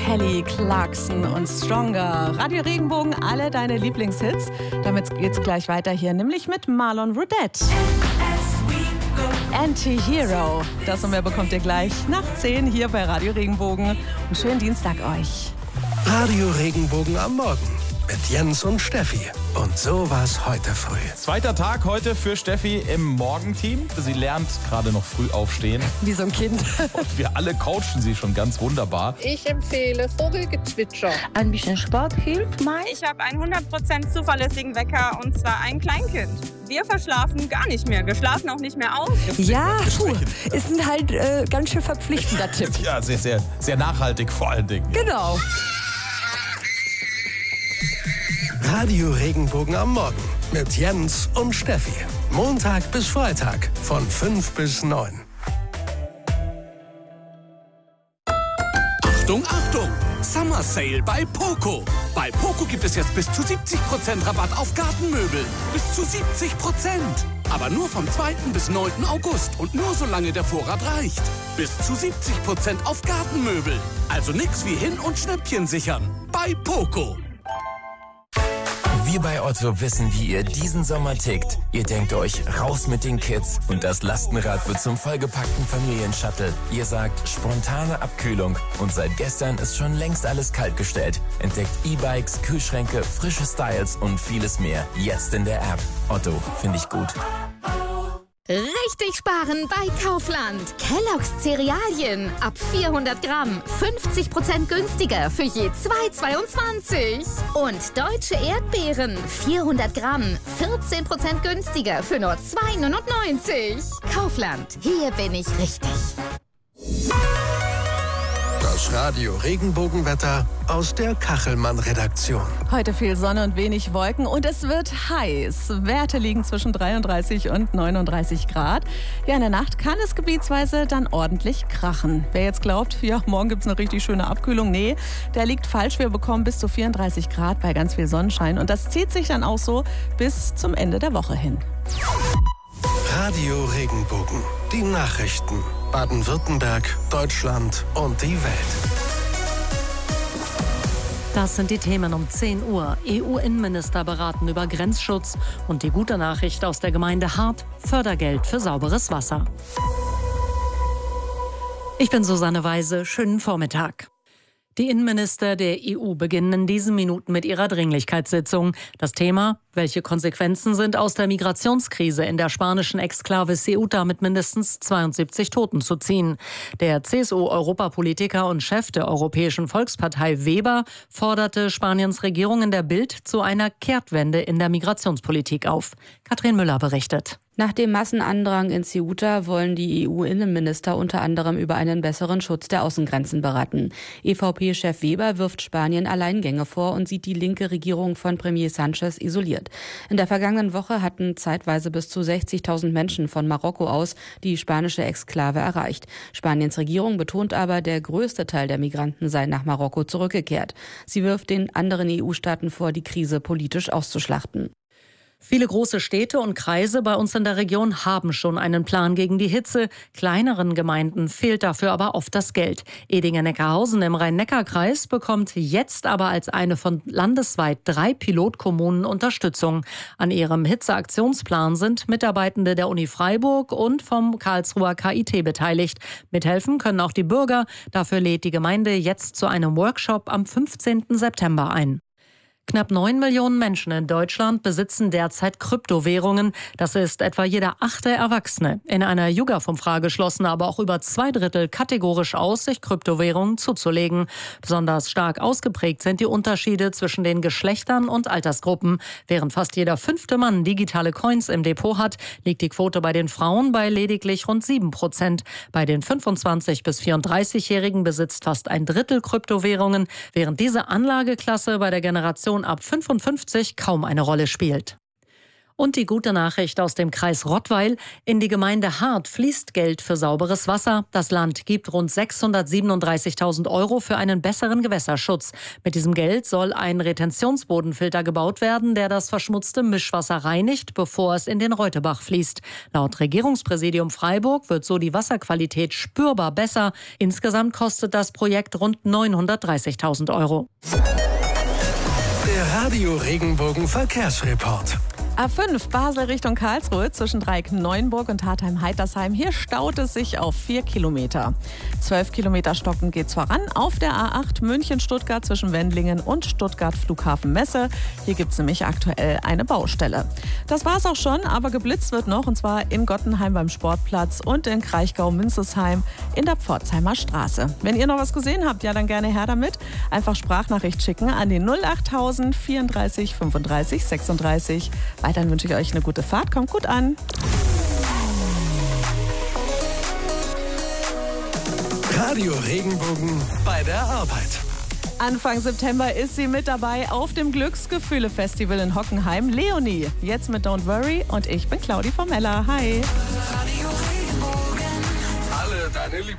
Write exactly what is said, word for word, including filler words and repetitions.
Kelly Clarkson und Stronger. Radio Regenbogen, alle deine Lieblingshits. Damit geht's gleich weiter hier, nämlich mit Marlon Roudette. Anti-Hero. Das und mehr bekommt ihr gleich nach zehn hier bei Radio Regenbogen. Einen schönen Dienstag euch. Radio Regenbogen am Morgen mit Jens und Steffi. Und so war's heute früh. Zweiter Tag heute für Steffi im Morgenteam. Sie lernt gerade noch früh aufstehen. Wie so ein Kind. Und wir alle coachen sie schon ganz wunderbar. Ich empfehle Vogelgezwitscher. Ein bisschen Sport hilft mal. Ich habe einen hundert Prozent zuverlässigen Wecker und zwar ein Kleinkind. Wir verschlafen gar nicht mehr. Wir schlafen auch nicht mehr aus. Ja, puh, ist ein halt äh, ganz schön verpflichtender Tipp. Ja, sehr, sehr, sehr nachhaltig vor allen Dingen. Genau. Radio Regenbogen am Morgen mit Jens und Steffi. Montag bis Freitag von fünf bis neun. Achtung, Achtung! Summer Sale bei Poco. Bei Poco gibt es jetzt bis zu siebzig Prozent Rabatt auf Gartenmöbel. Bis zu siebzig Prozent. Aber nur vom zweiten bis neunten August und nur solange der Vorrat reicht. Bis zu siebzig Prozent auf Gartenmöbel. Also nix wie hin- und Schnäppchen sichern. Bei Poco. Wir bei Otto wissen, wie ihr diesen Sommer tickt. Ihr denkt euch, raus mit den Kids und das Lastenrad wird zum vollgepackten Familienshuttle. Ihr sagt, spontane Abkühlung und seit gestern ist schon längst alles kaltgestellt. Entdeckt E-Bikes, Kühlschränke, frische Styles und vieles mehr. Jetzt in der App. Otto, finde ich gut. Richtig sparen bei Kaufland. Kellogg's Cerealien ab vierhundert Gramm. fünfzig Prozent günstiger für je zwei Euro zweiundzwanzig. Und deutsche Erdbeeren. vierhundert Gramm. vierzehn Prozent günstiger für nur zwei Euro neunundneunzig. Kaufland. Hier bin ich richtig. Das Radio Regenbogenwetter aus der Kachelmann-Redaktion. Heute viel Sonne und wenig Wolken und es wird heiß. Werte liegen zwischen dreiunddreißig und neununddreißig Grad. Ja, in der Nacht kann es gebietsweise dann ordentlich krachen. Wer jetzt glaubt, ja, morgen gibt es eine richtig schöne Abkühlung, nee, der liegt falsch. Wir bekommen bis zu vierunddreißig Grad bei ganz viel Sonnenschein und das zieht sich dann auch so bis zum Ende der Woche hin. Radio Regenbogen. Die Nachrichten. Baden-Württemberg, Deutschland und die Welt. Das sind die Themen um zehn Uhr. E U-Innenminister beraten über Grenzschutz und die gute Nachricht aus der Gemeinde Hart: Fördergeld für sauberes Wasser. Ich bin Susanne Weise. Schönen Vormittag. Die Innenminister der E U beginnen in diesen Minuten mit ihrer Dringlichkeitssitzung. Das Thema: Welche Konsequenzen sind aus der Migrationskrise in der spanischen Exklave Ceuta mit mindestens zweiundsiebzig Toten zu ziehen? Der C S U-Europapolitiker und Chef der Europäischen Volkspartei Weber forderte Spaniens Regierung in der Bild zu einer Kehrtwende in der Migrationspolitik auf. Katrin Müller berichtet. Nach dem Massenandrang in Ceuta wollen die E U-Innenminister unter anderem über einen besseren Schutz der Außengrenzen beraten. E V P-Chef Weber wirft Spanien Alleingänge vor und sieht die linke Regierung von Premier Sánchez isoliert. In der vergangenen Woche hatten zeitweise bis zu sechzigtausend Menschen von Marokko aus die spanische Exklave erreicht. Spaniens Regierung betont aber, der größte Teil der Migranten sei nach Marokko zurückgekehrt. Sie wirft den anderen E U-Staaten vor, die Krise politisch auszuschlachten. Viele große Städte und Kreise bei uns in der Region haben schon einen Plan gegen die Hitze. Kleineren Gemeinden fehlt dafür aber oft das Geld. Edingen-Neckarhausen im Rhein-Neckar-Kreis bekommt jetzt aber als eine von landesweit drei Pilotkommunen Unterstützung. An ihrem Hitzeaktionsplan sind Mitarbeitende der Uni Freiburg und vom Karlsruher K I T beteiligt. Mithelfen können auch die Bürger. Dafür lädt die Gemeinde jetzt zu einem Workshop am fünfzehnten September ein. Knapp neun Millionen Menschen in Deutschland besitzen derzeit Kryptowährungen. Das ist etwa jeder achte Erwachsene. In einer YouGov-Umfrage schlossen aber auch über zwei Drittel kategorisch aus, sich Kryptowährungen zuzulegen. Besonders stark ausgeprägt sind die Unterschiede zwischen den Geschlechtern und Altersgruppen. Während fast jeder fünfte Mann digitale Coins im Depot hat, liegt die Quote bei den Frauen bei lediglich rund sieben Prozent. Bei den fünfundzwanzig- bis vierunddreißigjährigen besitzt fast ein Drittel Kryptowährungen, während diese Anlageklasse bei der Generation ab fünfundfünfzig kaum eine Rolle spielt. Und die gute Nachricht aus dem Kreis Rottweil: In die Gemeinde Hart fließt Geld für sauberes Wasser. Das Land gibt rund sechshundertsiebenunddreißigtausend Euro für einen besseren Gewässerschutz. Mit diesem Geld soll ein Retentionsbodenfilter gebaut werden, der das verschmutzte Mischwasser reinigt, bevor es in den Reutebach fließt. Laut Regierungspräsidium Freiburg wird so die Wasserqualität spürbar besser. Insgesamt kostet das Projekt rund neunhundertdreißigtausend Euro. Der Radio Regenbogen Verkehrsreport. A fünf Basel Richtung Karlsruhe zwischen Dreieck-Neuenburg und Hartheim-Heidersheim. Hier staut es sich auf vier Kilometer. Zwölf Kilometer stockend geht's voran auf der A acht München-Stuttgart zwischen Wendlingen und Stuttgart-Flughafen-Messe. Hier gibt's nämlich aktuell eine Baustelle. Das war's auch schon, aber geblitzt wird noch, und zwar in Gottenheim beim Sportplatz und in Kraichgau-Münzesheim in der Pforzheimer Straße. Wenn ihr noch was gesehen habt, ja dann gerne her damit. Einfach Sprachnachricht schicken an die null achttausend vierunddreißig fünfunddreißig sechsunddreißig. Weiterhin wünsche ich euch eine gute Fahrt. Kommt gut an. Radio Regenbogen bei der Arbeit. Anfang September ist sie mit dabei auf dem Glücksgefühle-Festival in Hockenheim. Leonie, jetzt mit Don't Worry, und ich bin Claudi Formella. Hi. Alle deine